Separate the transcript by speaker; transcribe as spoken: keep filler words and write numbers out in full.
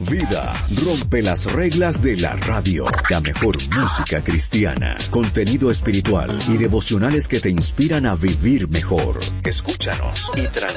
Speaker 1: Vida rompe las reglas de la radio. La mejor música cristiana, contenido espiritual y devocionales que te inspiran a vivir mejor. Escúchanos y tranquilo.